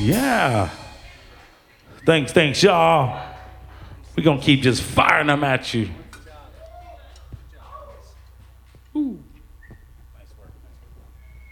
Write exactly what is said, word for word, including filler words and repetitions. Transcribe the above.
Yeah. Thanks, thanks, y'all. We're going to keep just firing them at you. Ooh.